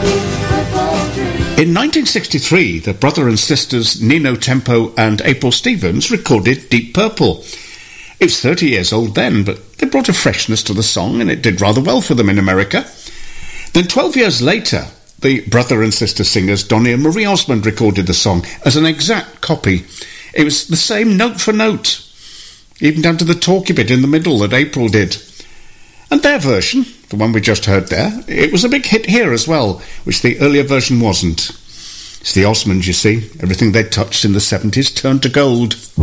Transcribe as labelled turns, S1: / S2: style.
S1: In 1963, the brother and sisters Nino Tempo and April Stevens recorded Deep Purple. It was 30 years old then, but they brought a freshness to the song and it did rather well for them in America. Then 12 years later, the brother and sister singers Donny and Marie Osmond recorded the song as an exact copy. It was the same note for note, even down to the talky bit in the middle that April did. And their version, the one we just heard there, it was a big hit here as well, which the earlier version wasn't. It's the Osmonds, you see. Everything they touched in the 70s turned to gold.